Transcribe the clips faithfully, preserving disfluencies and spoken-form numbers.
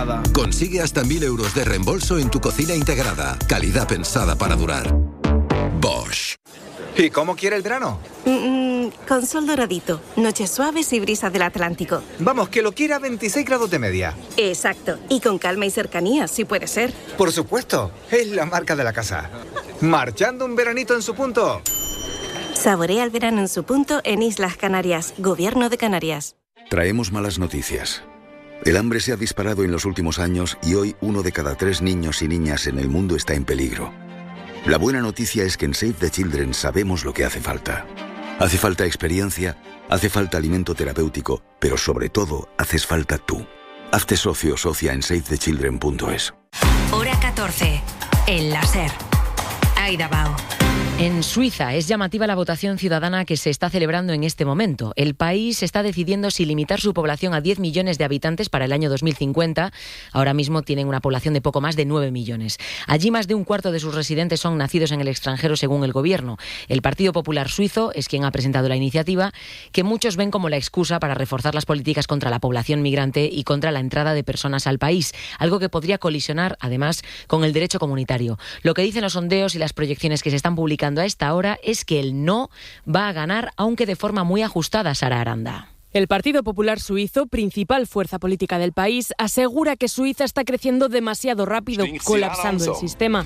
Consigue hasta mil euros de reembolso en tu cocina integrada. Calidad pensada para durar. Bosch. ¿Y cómo quiere el verano? Mm, con sol doradito, noches suaves y brisas del Atlántico. Vamos, que lo quiera a veintiséis grados de media. Exacto, y con calma y cercanía, si puede ser. Por supuesto, es la marca de la casa. Marchando un veranito en su punto. Saborea el verano en su punto en Islas Canarias, Gobierno de Canarias. Traemos malas noticias. El hambre se ha disparado en los últimos años y hoy uno de cada tres niños y niñas en el mundo está en peligro. La buena noticia es que en Save the Children sabemos lo que hace falta. Hace falta experiencia, hace falta alimento terapéutico, pero sobre todo haces falta tú. Hazte socio o socia en save the children punto es. Hora catorce. El láser. Aida Bao. En Suiza es llamativa la votación ciudadana que se está celebrando en este momento. El país está decidiendo si limitar su población a diez millones de habitantes para el año dos mil cincuenta. Ahora mismo tienen una población de poco más de nueve millones. Allí más de un cuarto de sus residentes son nacidos en el extranjero según el gobierno. El Partido Popular Suizo es quien ha presentado la iniciativa, que muchos ven como la excusa para reforzar las políticas contra la población migrante y contra la entrada de personas al país, algo que podría colisionar además con el derecho comunitario. Lo que dicen los sondeos y las proyecciones que se están publicando a esta hora es que el no va a ganar, aunque de forma muy ajustada, Sara Aranda. El Partido Popular Suizo, principal fuerza política del país, asegura que Suiza está creciendo demasiado rápido, colapsando el sistema.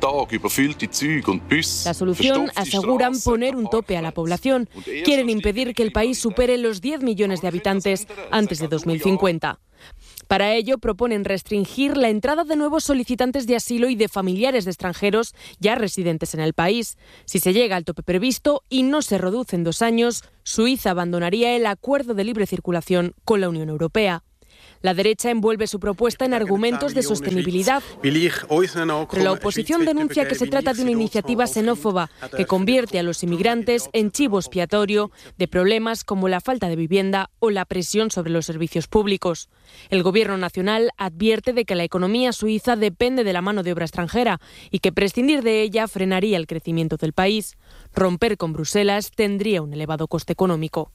La solución, aseguran, poner un tope a la población. Quieren impedir que el país supere los diez millones de habitantes antes de dos mil cincuenta. Para ello, proponen restringir la entrada de nuevos solicitantes de asilo y de familiares de extranjeros ya residentes en el país. Si se llega al tope previsto y no se reduce en dos años, Suiza abandonaría el acuerdo de libre circulación con la Unión Europea. La derecha envuelve su propuesta en argumentos de sostenibilidad, pero la oposición denuncia que se trata de una iniciativa xenófoba que convierte a los inmigrantes en chivo expiatorio de problemas como la falta de vivienda o la presión sobre los servicios públicos. El Gobierno nacional advierte de que la economía suiza depende de la mano de obra extranjera y que prescindir de ella frenaría el crecimiento del país. Romper con Bruselas tendría un elevado coste económico.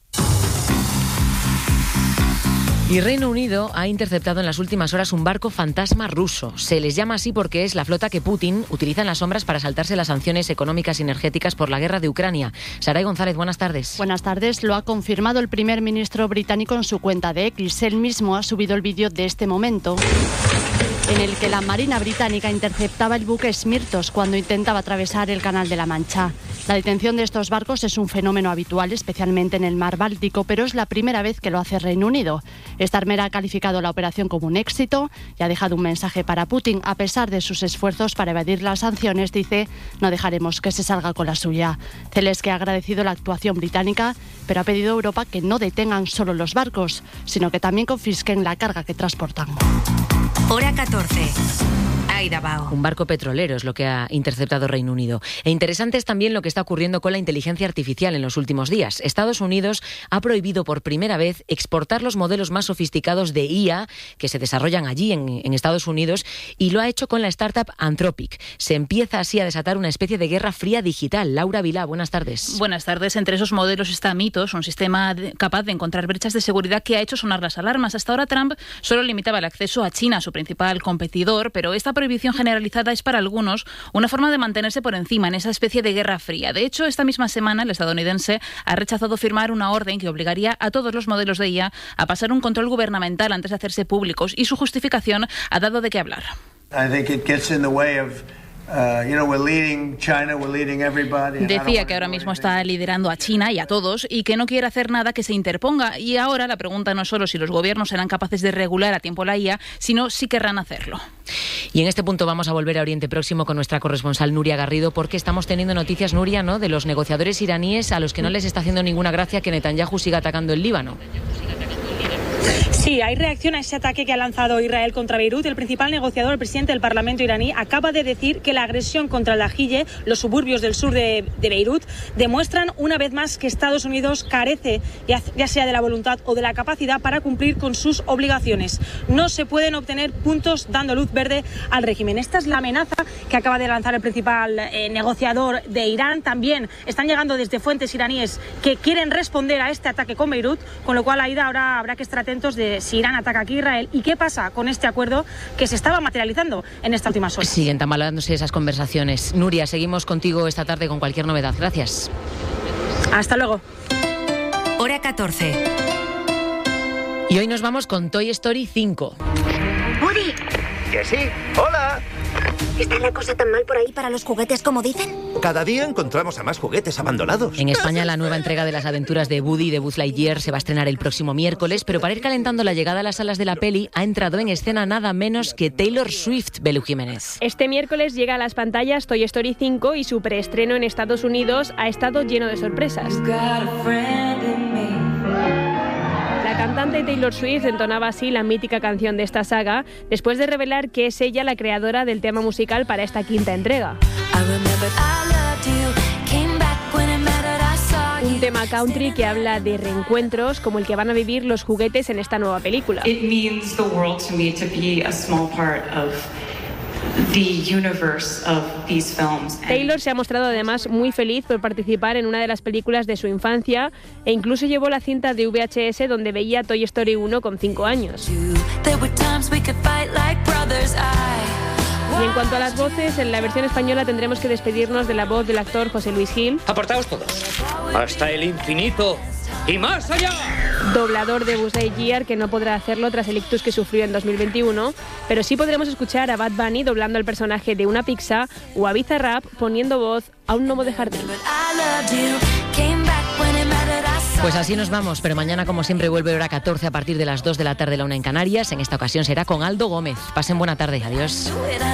Y Reino Unido ha interceptado en las últimas horas un barco fantasma ruso. Se les llama así porque es la flota que Putin utiliza en las sombras para saltarse las sanciones económicas y energéticas por la guerra de Ucrania. Saray González, buenas tardes. Buenas tardes. Lo ha confirmado el primer ministro británico en su cuenta de X. Él mismo ha subido el vídeo de este momento, en el que la Marina británica interceptaba el buque Smirtos cuando intentaba atravesar el Canal de la Mancha. La detención de estos barcos es un fenómeno habitual, especialmente en el mar Báltico, pero es la primera vez que lo hace Reino Unido. Esta armera ha calificado la operación como un éxito y ha dejado un mensaje para Putin. A pesar de sus esfuerzos para evadir las sanciones, dice, no dejaremos que se salga con la suya. Zelensky ha agradecido la actuación británica, pero ha pedido a Europa que no detengan solo los barcos, sino que también confisquen la carga que transportan. Hora catorce. Aida Bao. Un barco petrolero es lo que ha interceptado Reino Unido. E interesante es también lo que está ocurriendo con la inteligencia artificial en los últimos días. Estados Unidos ha prohibido por primera vez exportar los modelos más sofisticados de I A que se desarrollan allí en, en Estados Unidos, y lo ha hecho con la startup Anthropic. Se empieza así a desatar una especie de guerra fría digital. Laura Vilá, buenas tardes. Buenas tardes. Entre esos modelos está Mythos, un sistema de, capaz de encontrar brechas de seguridad que ha hecho sonar las alarmas. Hasta ahora Trump solo limitaba el acceso a China, su principal competidor, pero esta prohibición generalizada es para algunos una forma de mantenerse por encima en esa especie de guerra fría. De hecho, esta misma semana el estadounidense ha rechazado firmar una orden que obligaría a todos los modelos de I A a pasar un control gubernamental antes de hacerse públicos, y su justificación ha dado de qué hablar. Decía que ahora mismo está liderando a China y a todos y que no quiere hacer nada que se interponga. Y ahora la pregunta no es solo si los gobiernos serán capaces de regular a tiempo la I A, sino si querrán hacerlo. Y en este punto vamos a volver a Oriente Próximo con nuestra corresponsal Nuria Garrido, porque estamos teniendo noticias, Nuria, ¿no?, de los negociadores iraníes a los que no les está haciendo ninguna gracia que Netanyahu siga atacando el Líbano. Sí, hay reacción a ese ataque que ha lanzado Israel contra Beirut. El principal negociador, el presidente del Parlamento iraní, acaba de decir que la agresión contra el Dajille, los suburbios del sur de, de Beirut, demuestran una vez más que Estados Unidos carece, ya, ya sea de la voluntad o de la capacidad para cumplir con sus obligaciones. No se pueden obtener puntos dando luz verde al régimen. Esta es la amenaza que acaba de lanzar el principal eh, negociador de Irán. También están llegando desde fuentes iraníes que quieren responder a este ataque con Beirut, con lo cual, Aida, ahora habrá que estar atentos atentos de si Irán ataca aquí a Israel y qué pasa con este acuerdo que se estaba materializando en estas últimas horas. Siguen tambaleándose esas conversaciones. Nuria, seguimos contigo esta tarde con cualquier novedad. Gracias. Hasta luego. Hora catorce. Y hoy nos vamos con Toy Story cinco. ¡Woody! ¿Que sí? ¡Hola! ¿Está la cosa tan mal por ahí para los juguetes como dicen? Cada día encontramos a más juguetes abandonados. En España, la nueva entrega de las aventuras de Woody y de Buzz Lightyear se va a estrenar el próximo miércoles, pero para ir calentando la llegada a las salas de la peli ha entrado en escena nada menos que Taylor Swift, Belu Jiménez. Este miércoles llega a las pantallas Toy Story cinco y su preestreno en Estados Unidos ha estado lleno de sorpresas. La cantante Taylor Swift entonaba así la mítica canción de esta saga después de revelar que es ella la creadora del tema musical para esta quinta entrega. Un tema country que habla de reencuentros como el que van a vivir los juguetes en esta nueva película. It means the world to me to be a small part of the universe of these films. Taylor se ha mostrado además muy feliz por participar en una de las películas de su infancia e incluso llevó la cinta de V H S donde veía Toy Story uno con cinco años. Y en cuanto a las voces, en la versión española tendremos que despedirnos de la voz del actor José Luis Gil. Apartaos todos. Hasta el infinito y más allá. Doblador de Buzz Lightyear, que no podrá hacerlo tras el ictus que sufrió en dos mil veintiuno, pero sí podremos escuchar a Bad Bunny doblando al personaje de una pizza o a Bizarrap poniendo voz a un gnomo de jardín. Pues así nos vamos, pero mañana como siempre vuelve hora catorce a partir de las dos de la tarde, la una en Canarias. En esta ocasión será con Aldo Gómez. Pasen buena tarde, adiós.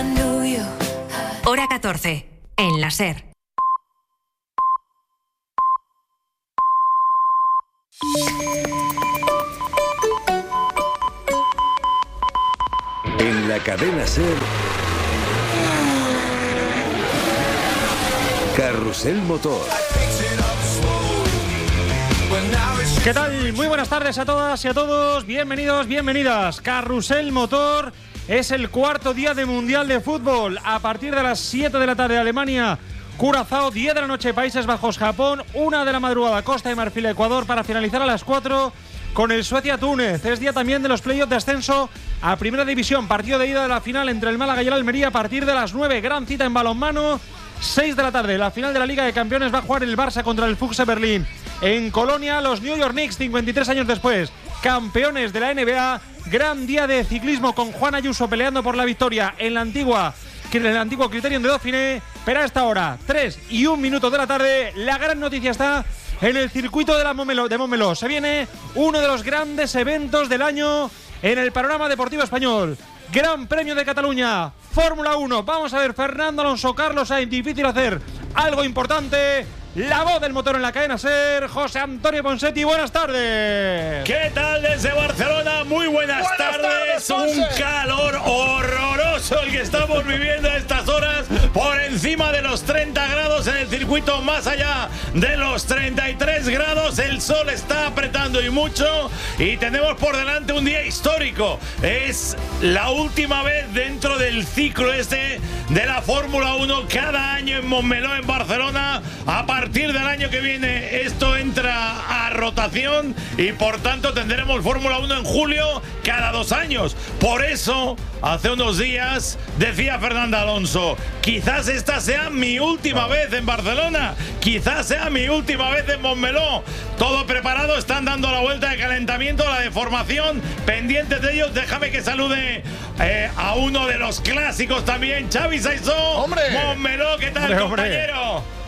Hora catorce, en la SER. En la cadena SER, Carrusel Motor. ¿Qué tal? Muy buenas tardes a todas y a todos. Bienvenidos, bienvenidas. Carrusel Motor es el cuarto día de Mundial de Fútbol. A partir de las siete de la tarde, Alemania, Curazao, diez de la noche, Países Bajos, Japón, una de la madrugada, Costa de Marfil, Ecuador, para finalizar a las cuatro con el Suecia-Túnez. Es día también de los playoffs de ascenso a Primera División. Partido de ida de la final entre el Málaga y el Almería a partir de las nueve. Gran cita en balonmano. seis de la tarde, la final de la Liga de Campeones va a jugar el Barça contra el Füchse Berlín. En Colonia, los New York Knicks, cincuenta y tres años después, campeones de la N B A. Gran día de ciclismo con Juan Ayuso peleando por la victoria en la antigua, en el antiguo Criterium de Dauphiné. Pero a esta hora, tres y un minuto de la tarde, la gran noticia está en el circuito de la Montmeló, de Montmeló. Se viene uno de los grandes eventos del año en el panorama deportivo español. Gran Premio de Cataluña, Fórmula uno. Vamos a ver, Fernando Alonso, Carlos Sainz, difícil hacer algo importante. La voz del motor en la cadena SER, José Antonio Ponsetti, buenas tardes. ¿Qué tal desde Barcelona? Muy buenas, buenas tardes. tardes Un calor horroroso el que estamos viviendo a estas horas, por encima de los treinta grados en el circuito, más allá de los treinta y tres grados. El sol está apretando y mucho, y tenemos por delante un día histórico. Es la última vez dentro del ciclo este de la Fórmula uno, cada año en Montmeló, en Barcelona. A A partir del año que viene esto entra a rotación y por tanto tendremos Fórmula uno en julio cada dos años. Por eso, hace unos días decía Fernando Alonso, quizás esta sea mi última vez en Barcelona, quizás sea mi última vez en Montmeló. Todo preparado, están dando la vuelta de calentamiento, la de formación, pendientes de ellos. Déjame que salude eh, a uno de los clásicos también, Xavi Saizó. ¡Hombre! Montmeló, ¿qué tal, hombre, compañero? Hombre.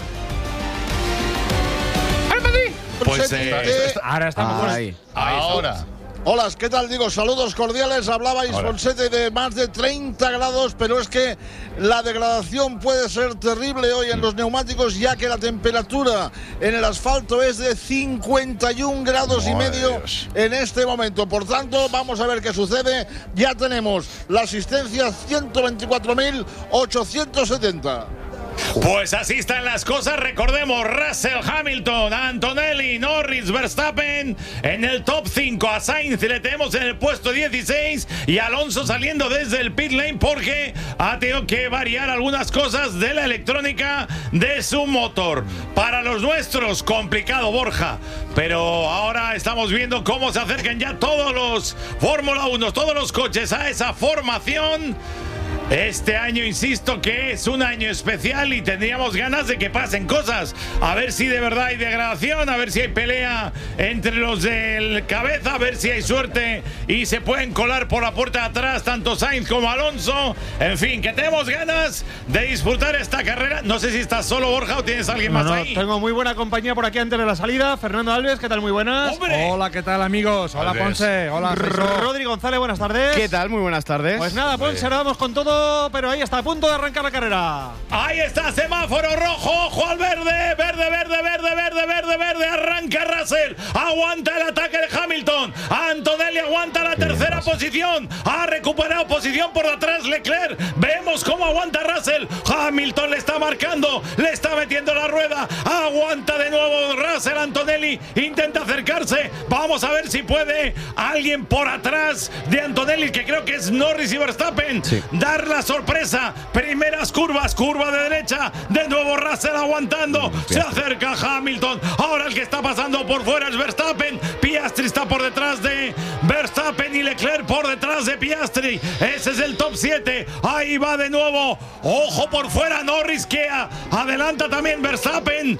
Pues eh, ahora estamos ahí. Ahora. Hola, ¿qué tal? Digo, saludos cordiales. Hablabais, Ponsete, de más de treinta grados, pero es que la degradación puede ser terrible hoy en los neumáticos, ya que la temperatura en el asfalto es de cincuenta y un grados y medio Dios. en este momento. Por tanto, vamos a ver qué sucede. Ya tenemos la asistencia ciento veinticuatro mil ochocientos setenta. Pues así están las cosas. Recordemos, Russell, Hamilton, Antonelli, Norris, Verstappen en el top cinco. A Sainz le tenemos en el puesto dieciséis y Alonso saliendo desde el pit lane porque ha tenido que variar algunas cosas de la electrónica de su motor. Para los nuestros, complicado, Borja, pero ahora estamos viendo cómo se acercan ya todos los Fórmula uno, todos los coches a esa formación. Este año, insisto, que es un año especial y tendríamos ganas de que pasen cosas. A ver si de verdad hay degradación, a ver si hay pelea entre los del cabeza, a ver si hay suerte y se pueden colar por la puerta de atrás tanto Sainz como Alonso. En fin, que tenemos ganas de disfrutar esta carrera. No sé si estás solo, Borja, o tienes a alguien no, más no, ahí. Tengo muy buena compañía por aquí antes de la salida. Fernando Alves, ¿qué tal? Muy buenas. ¡Hombre! Hola, ¿qué tal, amigos? Hola, Alves. Ponce. Hola, Rodri González, buenas tardes. ¿Qué tal? Muy buenas tardes. Pues nada, Ponce, ahora vamos con todo, pero ahí está a punto de arrancar la carrera. Ahí está, semáforo rojo, ojo al verde, verde, verde, verde, verde, verde, verde, arranca Russell, aguanta el ataque de Hamilton, Antonelli aguanta la tercera posición, ha recuperado posición por detrás Leclerc, vemos cómo aguanta Russell, Hamilton le está marcando, le está metiendo la rueda, aguanta de nuevo Russell, Antonelli intenta acercarse, vamos a ver si puede alguien por atrás de Antonelli, que creo que es Norris y Verstappen, sí. Dar la sorpresa. Primeras curvas, curva de derecha, de nuevo Russell aguantando, se acerca Hamilton, ahora el que está pasando por fuera es Verstappen, Piastri está por detrás de Verstappen y Leclerc por detrás de Piastri, ese es el top siete, ahí va de nuevo, ojo por fuera Norris que adelanta también Verstappen,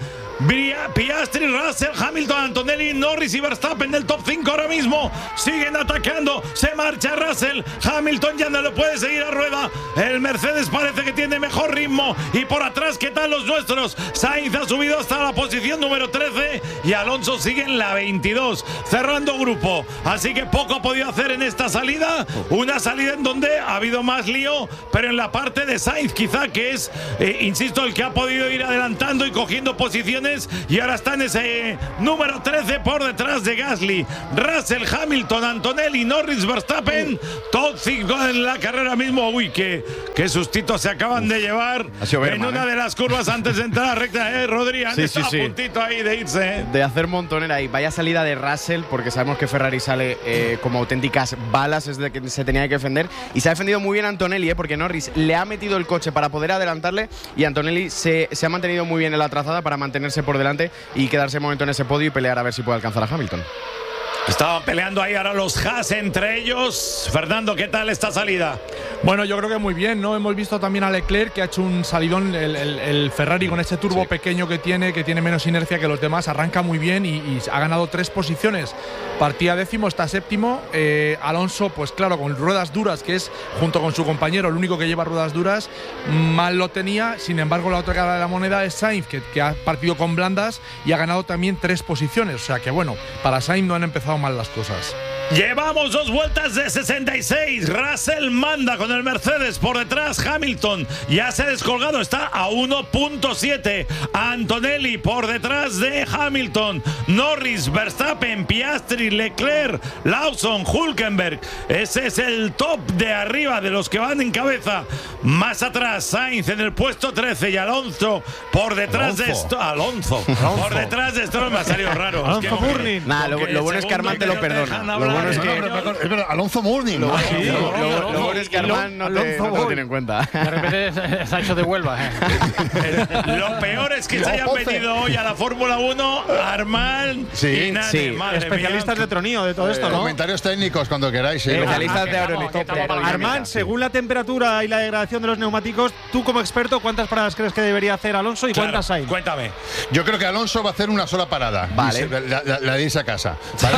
Piastri, Russell, Hamilton, Antonelli, Norris y Verstappen del top cinco ahora mismo. Siguen atacando. Se marcha Russell. Hamilton ya no le puede seguir a rueda. El Mercedes parece que tiene mejor ritmo. Y por atrás, ¿qué tal los nuestros? Sainz ha subido hasta la posición número trece y Alonso sigue en la veintidós, cerrando grupo. Así que poco ha podido hacer en esta salida. Una salida en donde ha habido más lío, pero en la parte de Sainz quizá, que es, eh, insisto, el que ha podido ir adelantando y cogiendo posiciones. Y ahora está en ese número trece por detrás de Gasly, Russell, Hamilton, Antonelli, Norris, Verstappen, top cinco en la carrera mismo. Uy, qué, qué sustitos se acaban de llevar en Berman, una eh. de las curvas antes de entrar a recta, eh, Rodri, han sí, estado sí, sí. a puntito ahí de irse. Eh. De hacer montonera ahí. Vaya salida de Russell, porque sabemos que Ferrari sale eh, como auténticas balas, es de que se tenía que defender. Y se ha defendido muy bien Antonelli, eh, porque Norris le ha metido el coche para poder adelantarle y Antonelli se, se ha mantenido muy bien en la trazada para mantenerse por delante y quedarse un momento en ese podio y pelear a ver si puede alcanzar a Hamilton. Estaban peleando ahí ahora los Haas entre ellos. Fernando, ¿qué tal esta salida? Bueno, yo creo que muy bien, ¿no? Hemos visto también a Leclerc, que ha hecho un salidón, el, el, el Ferrari con ese turbo sí. pequeño que tiene, que tiene menos inercia que los demás, arranca muy bien y, y ha ganado tres posiciones. Partía décimo, está séptimo. Eh, Alonso, pues claro, con ruedas duras, que es junto con su compañero el único que lleva ruedas duras, mal lo tenía. Sin embargo, la otra cara de la moneda es Sainz, que, que ha partido con blandas y ha ganado también tres posiciones. O sea que bueno, para Sainz no han empezado mal las cosas. Llevamos dos vueltas de sesenta y seis. Russell manda con el Mercedes por detrás. Hamilton ya se ha descolgado, está a uno punto siete. Antonelli por detrás de Hamilton. Norris, Verstappen, Piastri, Leclerc, Lawson, Hülkenberg. Ese es el top de arriba de los que van en cabeza. Más atrás, Sainz en el puesto trece y Alonso por detrás Alonso. de esto. Alonso. Alonso. Por detrás de esto me ha salido raro. Alonso es que, Burning. Nah, lo, lo bueno es que Armand te lo perdona. Lo bueno es que no, no, es verdad, Alonso Mourning. Lo, sí, lo, lo, lo, lo bueno es que Armand no, le, no lo tiene en cuenta. De repente se ha hecho de Huelva. ¿eh? Lo peor es que se hayan venido hoy a la Fórmula uno Armand sí, y Nane. Sí. Especialistas mía. de tronío de todo esto, ¿no? Comentarios técnicos cuando queráis. Sí. Especialistas de aerolíneas. Armand, según la temperatura y la degradación de los neumáticos, tú como experto, ¿cuántas paradas crees que debería hacer Alonso y claro, cuántas hay? Cuéntame. Yo creo que Alonso va a hacer una sola parada. Vale. La, la, la de irse a casa.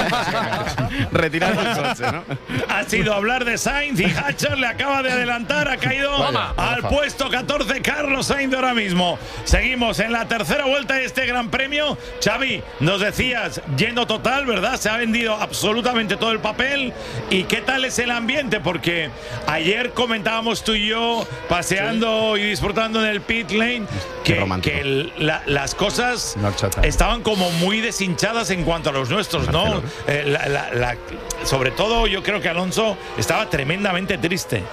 ¿Vale? Retirar el coche, ¿no? Ha sido hablar de Sainz y Hatcher le acaba de adelantar, ha caído Vaya, al Rafa. puesto catorce Carlos Sainz ahora mismo. Seguimos en la tercera vuelta de este Gran Premio. Xavi, nos decías, lleno total, ¿verdad? Se ha vendido absolutamente todo el papel. ¿Y qué tal es el ambiente? Porque ayer comentábamos tú y yo, paseando sí. y disfrutando en el pit lane, que, que el, la, las cosas estaban como muy deshinchadas en cuanto a los nuestros, ¿no? Eh, la, la, la, sobre todo yo creo que Alonso estaba tremendamente triste.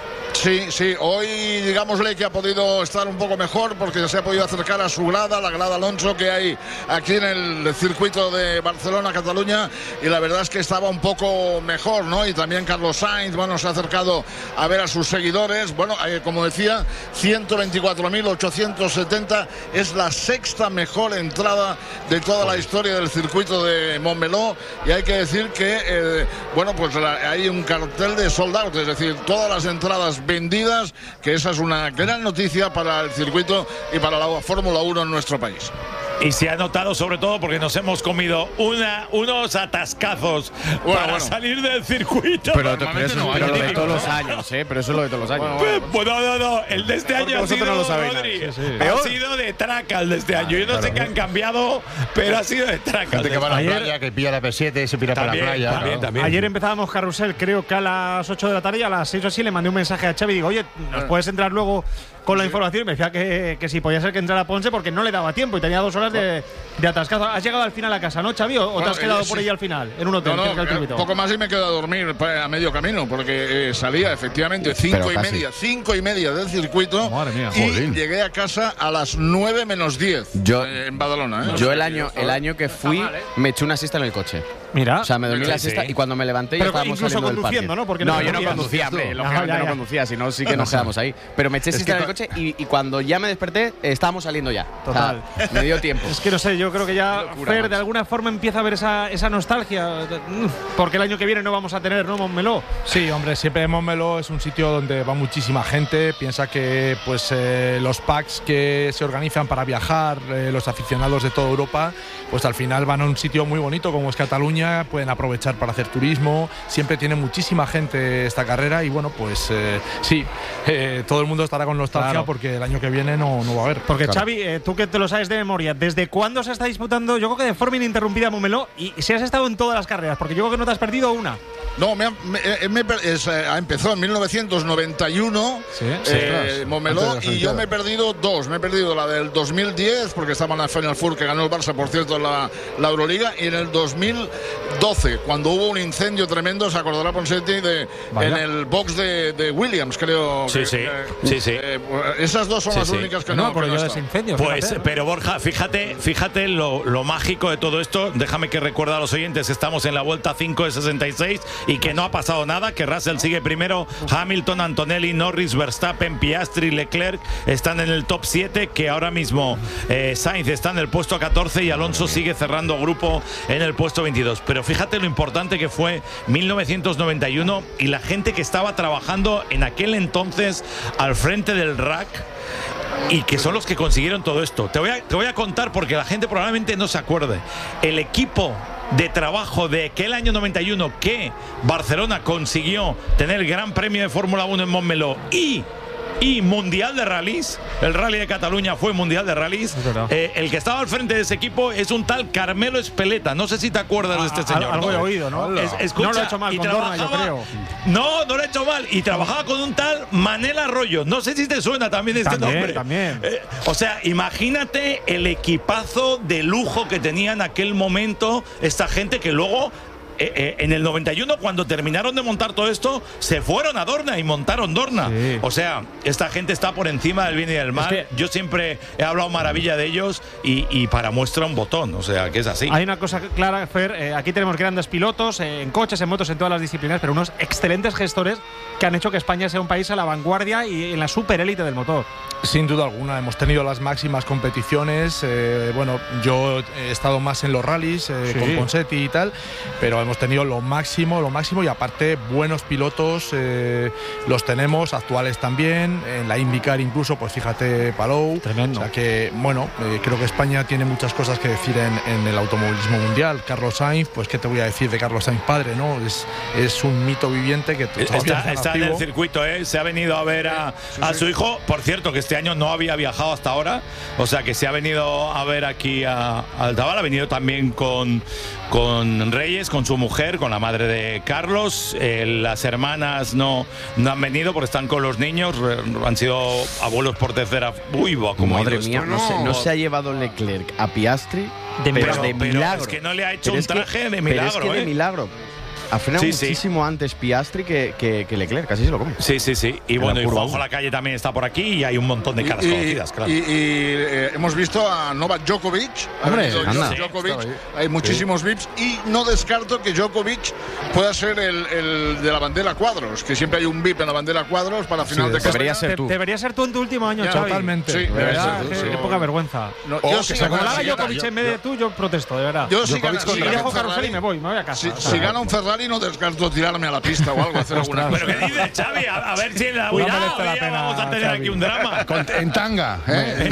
Sí, sí, hoy digámosle que ha podido estar un poco mejor porque se ha podido acercar a su grada, la grada Alonso que hay aquí en el circuito de Barcelona-Cataluña, y la verdad es que estaba un poco mejor, ¿no? Y también Carlos Sainz, bueno, se ha acercado a ver a sus seguidores, bueno, eh, como decía, ciento veinticuatro mil ochocientos setenta, es la sexta mejor entrada de toda la historia del circuito de Montmeló, y hay que decir que, eh, bueno, pues la, hay un cartel de sold out, es decir, todas las entradas vendidas, que esa es una gran noticia para el circuito y para la Fórmula uno en nuestro país. Y se ha notado sobre todo porque nos hemos comido una, unos atascazos bueno, para bueno. salir del circuito. Pero, pero eso no, pero lo de todos los años, ¿eh? Pero eso es lo de todos los años. Bueno, bueno, no, no, no. El de este año ha sido, no lo sabéis, Rodri, sí, sí. ha sido de traca el de este año. Yo no claro, sé qué han cambiado, pero ha sido de traca. Gente que va a la ayer, playa, que pilla la P siete y se pira también, para la playa. También, claro. también. Ayer empezábamos Carrusel, creo que a las ocho de la tarde y a las seis o así le mandé un mensaje a Xavi y digo, oye, ¿nos puedes entrar luego con la información? Y me decía que, que sí, podía ser que entrara Ponce porque no le daba tiempo y tenía dos horas de, de atascazo. ¿Has llegado al final a casa, no, Xavi? ¿O bueno, te has quedado eh, por ahí al final, en un hotel? No, no, un poco más y me quedo a dormir a medio camino porque eh, salía efectivamente cinco y media, cinco y media del circuito. Madre mía, y jolín. Llegué a casa a las nueve menos diez yo, eh, en Badalona. ¿eh? Yo el año, el año que fui mal, ¿eh? me eché una siesta en el coche. Mira. O sea, me dormí sí, la siesta sí. y cuando me levanté ya estábamos saliendo del parque. ¿no? Porque no, no yo no conducía, hombre. Lógicamente no conducía, si no sí que nos quedamos ahí. Pero me eché siesta en el coche y, y cuando ya me desperté, eh, estábamos saliendo ya. Total. O sea, me dio tiempo. Es que no sé, yo creo que ya locura, Fer de alguna forma empieza a ver esa, esa nostalgia. Porque el año que viene no vamos a tener, ¿no? Montmeló. Sí, hombre, siempre Montmeló es un sitio donde va muchísima gente. Piensa que pues eh, los packs que se organizan para viajar, eh, los aficionados de toda Europa, pues al final van a un sitio muy bonito como es Cataluña, pueden aprovechar para hacer turismo, siempre tiene muchísima gente esta carrera y bueno, pues eh, sí, eh, todo el mundo estará con nostalgia claro. porque el año que viene no, no va a haber. Porque claro. Xavi, eh, tú que te lo sabes de memoria, ¿desde cuándo se está disputando? Yo creo que de forma ininterrumpida Montmeló, y si has estado en todas las carreras, porque yo creo que no te has perdido una. No, me ha, me, me, es, eh, empezó en mil novecientos noventa y uno ¿Sí? eh, Montmeló y yo me he perdido dos. Me he perdido la del dos mil diez porque estaba en la Final Four que ganó el Barça, por cierto, la, la Euroliga, y en el dos mil doce cuando hubo un incendio tremendo, se acordará Ponsetti, de, en el box de, de Williams, creo. Sí, que, sí, eh, sí, sí. Eh, esas dos son sí, las sí. únicas que no. No, pero yo de ese incendio. Pues, fíjate. pero Borja, fíjate, fíjate lo, lo mágico de todo esto. Déjame que recuerde a los oyentes que estamos en la vuelta cinco de sesenta y seis y que no ha pasado nada, que Russell sigue primero, Hamilton, Antonelli, Norris, Verstappen, Piastri, Leclerc están en el top siete, que ahora mismo eh, Sainz está en el puesto catorce y Alonso sigue cerrando grupo en el puesto veintidós. Pero fíjate lo importante que fue mil novecientos noventa y uno y la gente que estaba trabajando en aquel entonces al frente del rack y que son los que consiguieron todo esto. Te voy a, te voy a contar porque la gente probablemente no se acuerde. El equipo de trabajo de aquel año noventa y uno que Barcelona consiguió tener el Gran Premio de Fórmula uno en Montmeló y y Mundial de Rallys, el Rally de Cataluña fue Mundial de Rallys, eh, el que estaba al frente de ese equipo es un tal Carmelo Espeleta, no sé si te acuerdas ah, de este señor. Algo ¿no? he oído, ¿no? Es, escucha, no lo he hecho mal con Dorna, yo creo. No, no lo he hecho mal, y trabajaba con un tal Manel Arroyo, no sé si te suena también este también, nombre. También, eh, O sea, imagínate el equipazo de lujo que tenía en aquel momento esta gente que luego... Eh, eh, en el noventa y uno, cuando terminaron de montar todo esto, se fueron a Dorna y montaron Dorna. Sí. O sea, esta gente está por encima del bien y del mal. Es que yo siempre he hablado maravilla de ellos y, y para muestra un botón. O sea, que es así. Hay una cosa clara, Fer. Eh, aquí tenemos grandes pilotos, eh, en coches, en motos, en todas las disciplinas, pero unos excelentes gestores que han hecho que España sea un país a la vanguardia y en la superélite del motor. Sin duda alguna, hemos tenido las máximas competiciones. Eh, bueno, yo he estado más en los rallies eh, sí. con Ponsetti y tal, pero hemos tenido lo máximo, lo máximo y aparte buenos pilotos eh, los tenemos, actuales también, en la IndyCar incluso, pues fíjate Palou. Tremendo. O sea que, bueno, eh, creo que España tiene muchas cosas que decir en, en el automovilismo mundial. Carlos Sainz, pues qué te voy a decir de Carlos Sainz padre, ¿no? Es, es un mito viviente que está, está en el circuito, ¿eh? Se ha venido a ver a, sí, sí, a su hijo, por cierto, que este año no había viajado hasta ahora, o sea que se ha venido a ver aquí a, a Altabal, ha venido también con, con Reyes, con su mujer, con la madre de Carlos. Eh, las hermanas no, no han venido porque están con los niños, han sido abuelos por tercera. Uy, va, como madre mía, no, se, no se ha llevado Leclerc a Piastri de pero milagro, de pero milagro. Es que no le ha hecho pero un traje que, de milagro. Pero es que ¿eh? de milagro. ha frenado Sí, sí. muchísimo antes Piastri que, que, que Leclerc, casi se lo come. Sí, sí, sí. Y En bueno, la y curva Juanjo uno. Lacalle también está por aquí y hay un montón de caras Y- conocidas, claro. Y, y, eh, hemos visto a Novak Djokovic. Ha Hombre, venido anda. Djo- Djokovic. Sí, estaba Hay muchísimos V I Ps y no descarto que Djokovic pueda ser el, el de la bandera cuadros, que siempre hay un V I P en la bandera cuadros para final de debería carrera. ser tú. De- debería ser tú en tu último año, Ya, Xavi. totalmente. Sí, De debería verdad, ser tú, qué, sí. qué poca vergüenza. No, O yo que sí se gano- Como la haga si Djokovic gana- en vez de tú, yo protesto, de verdad. Yo si Djokovic gana- con si Y gana dejo un carrusel Ferrari- y me voy, me voy a casa. Si, O sea, si gana un Ferrari no descarto tirarme a la pista o algo, hacer alguna ¿Pero qué dices, Xavi? A, a ver si en la Uy, no Cuidado, merece la ya pena, vamos a tener Xavi. aquí un drama. Con- en tanga, ¿eh?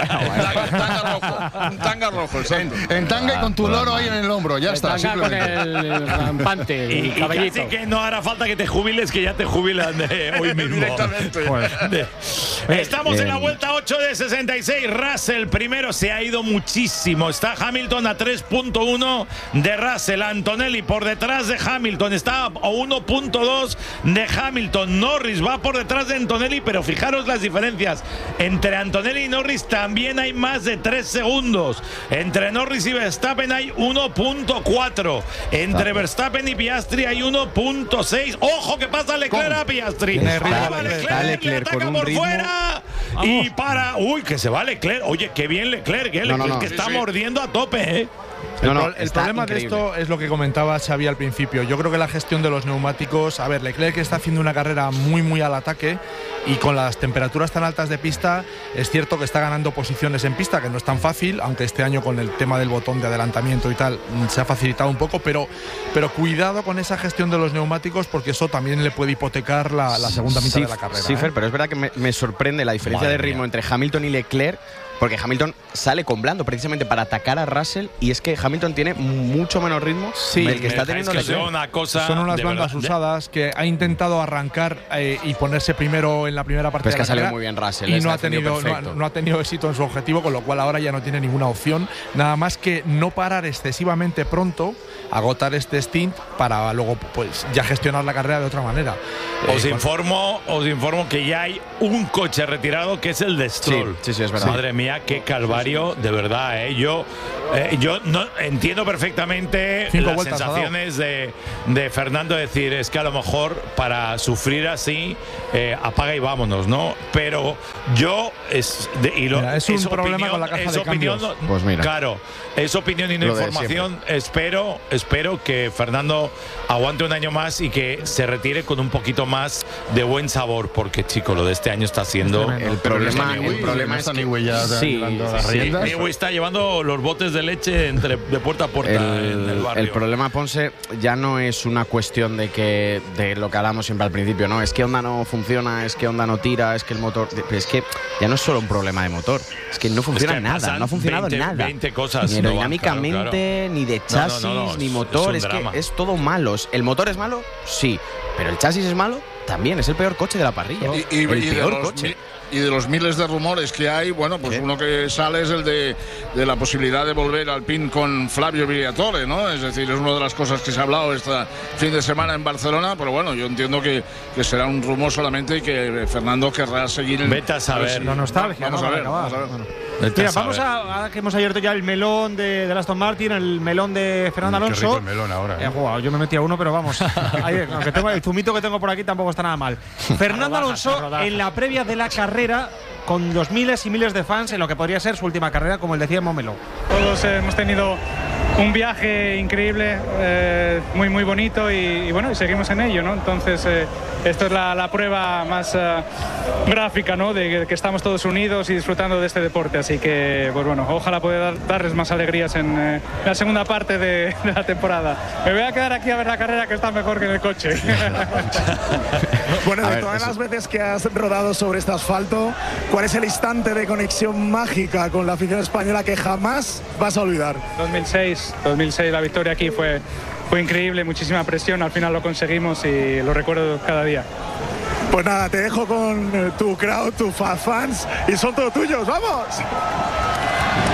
Un tanga rojo, un tanga rojo, exacto. En tanga y con tu loro ahí en el hombro, ya está. Tanga con simplemente. el rampante, Y, el y cabellito. casi que no hará falta que te jubiles, que ya te jubilan de hoy mismo. Directamente. De- Estamos en la Bien. vuelta ocho de sesenta y seis. Russell primero se ha ido muchísimo. Está Hamilton a tres punto uno de Russell. Antonelli por detrás de Hamilton. Está a uno punto dos de Hamilton. Norris va por detrás de Antonelli, pero fijaros las diferencias. Entre Antonelli y Norris también hay más de tres segundos. Entre Norris y Verstappen hay uno punto cuatro. Entre Verstappen y Piastri hay uno punto seis. ¡Ojo que pasa Leclerc a Piastri! Tiene Ahí ritmo, va Leclerc. Leclerc, Está le Leclerc ataca con un por ritmo. fuera y para. Uy, que se va Leclerc. Oye, qué bien Leclerc, ¿eh? No, no, Leclerc no. que Sí, está sí. mordiendo a tope, ¿eh? No, el no, pro- el está problema increíble. de esto es lo que comentaba Xavi al principio. Yo creo que la gestión de los neumáticos, a ver, Leclerc está haciendo una carrera muy muy al ataque y con las temperaturas tan altas de pista es cierto que está ganando posiciones en pista, que no es tan fácil, aunque este año con el tema del botón de adelantamiento y tal mm, se ha facilitado un poco, pero, pero cuidado con esa gestión de los neumáticos porque eso también le puede hipotecar la, la segunda mitad Sí, de la carrera. Sí, ¿eh? Fer, pero es verdad que me, me sorprende la diferencia Madre de ritmo mía. entre Hamilton y Leclerc, porque Hamilton sale con blando precisamente para atacar a Russell y es que Hamilton tiene mucho menos ritmo Sí, del que Me está dejáis teniendo que os diga Leclerc. una cosa Son unas de bandas verdad, de- usadas que ha intentado arrancar eh, y ponerse primero en la primera parte Pero es de que la ha salido carrera muy bien Russell, y les no ha ha, tenido, defendido no, ha, perfecto. no ha tenido éxito en su objetivo, con lo cual ahora ya no tiene ninguna opción, nada más que no parar excesivamente pronto, agotar este stint para luego pues ya gestionar la carrera de otra manera. Os Eh, con- informo, os informo que ya hay un coche retirado que es el de Stroll. Sí, sí, sí, es verdad. Madre mía, qué calvario, de verdad, ¿eh? Yo, eh, yo no entiendo perfectamente Cinco las vueltas ha dado. sensaciones de, de Fernando decir, es que a lo mejor para sufrir así, eh, apaga y vámonos, ¿no? Pero yo es de, y lo- Mira, es un problema opinión, con la caja es de opinión, cambios. no- Pues mira. Claro, es opinión y no Lo de información. Espero, espero que Fernando aguante un año más y que se retire con un poquito más de buen sabor, porque chico, lo de este año está siendo. El problema, Newey, el problema no es está que Newey ya sí, llevando las sí, riendas. Newey está llevando los botes de leche entre, de puerta a puerta en el el, barrio. el problema, Ponce, ya no es una cuestión de que de lo que hablamos siempre al principio, no, es que Honda no funciona, es que Honda no tira, es que el motor, es que ya no es solo un problema de motor, es que no funciona que nada, pasan no ha funcionado veinte, nada, veinte cosas ni no van, aerodinámicamente, claro, claro. ni de No, no, chasis, no, no, ni es- motor, es es, un que drama. es todo malo. ¿El motor es malo? Sí, pero el chasis es malo, también es el peor coche de la parrilla, Y, y- el y de peor los, coche. mi- y de los miles de rumores que hay, bueno, pues uno que sale es el de, de la posibilidad de volver al PIN con Flavio Briatore, ¿no? Es decir, es una de las cosas que se ha hablado este fin de semana en Barcelona, pero bueno, yo entiendo que, que será un rumor solamente y que Fernando querrá seguir. Vete a saber. ver si- La nostalgia, Vamos ¿no? a ver, Para vamos a ver. Vete Mira, a vamos saber. a, ahora que hemos abierto ya el melón de, de Aston Martin, el melón de Fernando Qué Alonso. rico el melón ahora, ¿eh? Eh, guau, yo me metí a uno, pero vamos. Ahí, aunque tengo el zumito que tengo por aquí tampoco está nada mal. Fernando rodajas, Alonso rodajas. en la previa de la carrera con los miles y miles de fans en lo que podría ser su última carrera, como él decía en Momelo. Todos hemos tenido un viaje increíble, eh, muy muy bonito y, y bueno, y seguimos en ello, ¿no? Entonces, eh, esto es la, la prueba más eh, gráfica, ¿no? De que, que estamos todos unidos y disfrutando de este deporte. Así que, pues bueno, ojalá pueda dar- darles más alegrías en eh, la segunda parte de, de la temporada. Me voy a quedar aquí a ver la carrera, que está mejor que en el coche. Bueno, A de ver, todas eso- las veces que has rodado sobre este asfalto, ¿cuál es el instante de conexión mágica con la afición española que jamás vas a olvidar? dos mil seis, dos mil seis la victoria aquí fue, fue increíble, muchísima presión, al final lo conseguimos y lo recuerdo cada día. Pues nada, te dejo con eh, tu crowd, tus fa- fans, y son todos tuyos, ¡vamos! Pues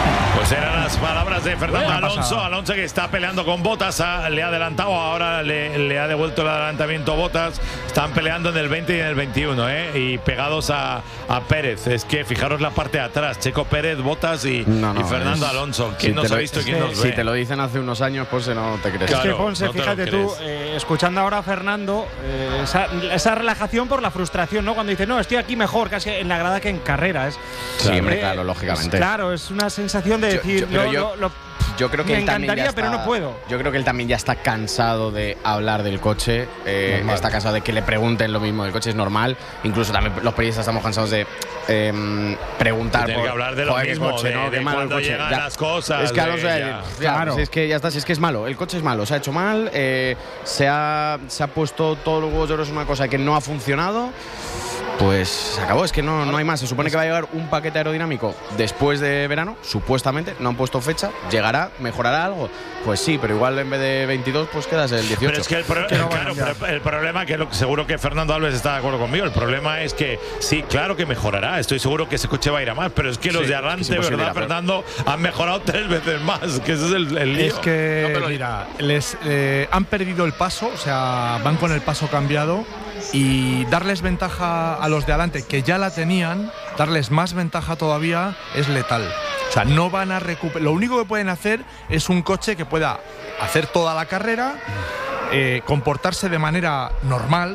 Pues eran las palabras de Fernando Buena Alonso. pasada. Alonso que está peleando con Bottas, ha- le ha adelantado, ahora le, le ha devuelto el adelantamiento Bottas. Están peleando en el veinte y en el veintiuno, ¿eh? Y pegados a, a Pérez. Es que fijaros la parte de atrás, Checo Pérez, Bottas y, No, no, y Fernando es- Alonso. si ¿Quién te nos lo- ha visto y quién es nos que ve? Si te lo dicen hace unos años, pues no te crees. Es que Claro, Ponce, no te lo fíjate tú, crees. eh, escuchando ahora a Fernando, eh, esa, esa relajación por la frustración, ¿no? Cuando dice, no, estoy aquí mejor casi en la grada que en carrera. Es, Sí, hombre, eh, claro, lógicamente. es- claro, es una sensación de Yo- decir, yo- pero lo- yo- lo- lo- Yo creo que me él también ya encantaría, está- pero no puedo. Yo creo que él también ya está cansado de hablar del coche. eh, Normal. está cansado de que le pregunten lo mismo del coche, es normal. Incluso también los periodistas estamos cansados de eh, preguntar Tiene por que hablar de lo joder, qué mismo, coche, de- ¿no? de Qué malo el cuando coche. llegan Ya. las cosas, Es que Alonso de- ya- ya. ya, Claro. si es que ya está, si es que es malo. El coche es malo, se ha hecho mal, eh, se, ha, se ha puesto todos los huevos de oro en una cosa que no ha funcionado. Pues se acabó, es que no, no hay más. Se supone que va a llegar un paquete aerodinámico después de verano, supuestamente, no han puesto fecha. ¿Llegará? ¿Mejorará algo? Pues sí, pero igual en vez de veintidós, pues quedas el dieciocho. Pero es que el, pro- claro, pero el problema, que lo- seguro que Fernando Alves está de acuerdo conmigo, el problema es que sí, claro que mejorará, estoy seguro que ese coche va a ir a más, pero es que los Sí, de es que Arrante, es imposible ¿verdad, ir a peor. Fernando? Han mejorado tres veces más, que ese es el, el lío. Es que, mira, les eh, han perdido el paso, o sea, van con el paso cambiado y darles ventaja a los de adelante, que ya la tenían, darles más ventaja todavía es letal. O sea, no van a recuperar. Lo único que pueden hacer es un coche que pueda hacer toda la carrera, eh, comportarse de manera normal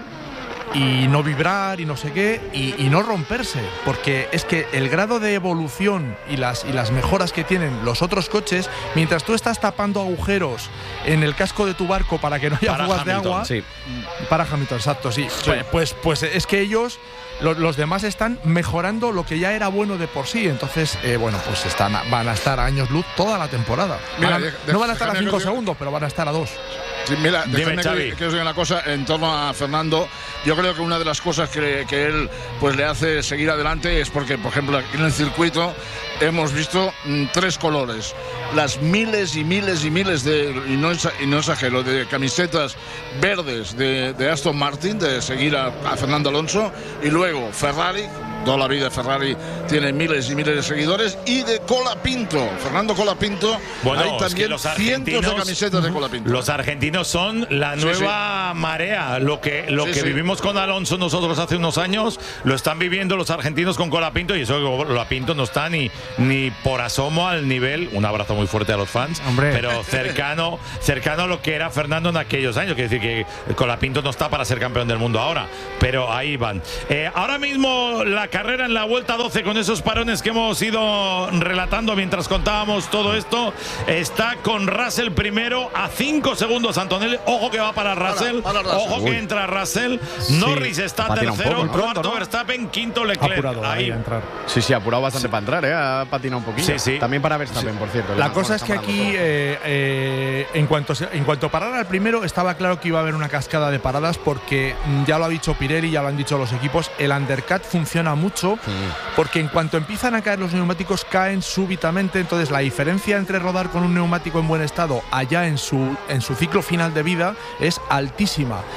y no vibrar y no sé qué y, y no romperse, porque es que el grado de evolución y las, y las mejoras que tienen los otros coches, mientras tú estás tapando agujeros en el casco de tu barco para que no haya Para fugas de Hamilton, agua, sí. para Hamilton, exacto, sí, Pues, pues, pues es que ellos, lo- los demás están mejorando lo que ya era bueno de por sí, entonces, eh, bueno, pues están, a- van a estar a años luz toda la temporada. Mira, Van a- de- de- no van a estar a déjame cinco que diga- segundos, pero van a estar a dos. Sí, mira, Dime, déjame Xavi. que, que os diga una cosa en torno a Fernando. Yo creo que una de las cosas que, que él pues le hace seguir adelante es porque, por ejemplo, aquí en el circuito hemos visto mm, tres colores. Las miles y miles y miles de, y no, es- y no exagero, de camisetas verdes de, de Aston Martin, de seguir a, a Fernando Alonso, y luego Ferrari. Toda la vida Ferrari tiene miles y miles de seguidores, y de Colapinto, Fernando Colapinto. Bueno, hay es que también los cientos de argentinos- camisetas de Colapinto. Los argentinos son la Sí, nueva marea. Lo que, lo Sí, que sí. vivimos con Alonso nosotros hace unos años, lo están viviendo los argentinos con Colapinto, y eso que Colapinto no está ni, ni por asomo al nivel, un abrazo muy fuerte a los fans, Hombre. pero cercano, cercano a lo que era Fernando en aquellos años. Quiere decir que Colapinto no está para ser campeón del mundo ahora, pero ahí van. Eh, ahora mismo la carrera en la vuelta doce, con esos parones que hemos ido relatando mientras contábamos todo esto, está con Russell primero a cinco segundos, Antonelli. Ojo que va para Russell, para Russell. ojo que Uy. entra Russell. Sí. Norris está Patina un tercero, poco, ¿no? cuarto Pronto, ¿no? Verstappen, quinto Leclerc. Apurado ahí Ahí. a entrar. Sí, sí, ha apurado bastante para entrar, ¿eh? Ha patinado un poquillo. Sí, sí. También para Verstappen, por cierto. La Le cosa es que están parando aquí, todos. eh, eh, en, cuanto se- en cuanto parara el primero, estaba claro que iba a haber una cascada de paradas, porque mm, ya lo ha dicho Pirelli, ya lo han dicho los equipos, el undercut funciona mucho, porque en cuanto empiezan a caer los neumáticos, caen súbitamente. Entonces la diferencia entre rodar con un neumático en buen estado allá en su, en su ciclo final de vida es altísima.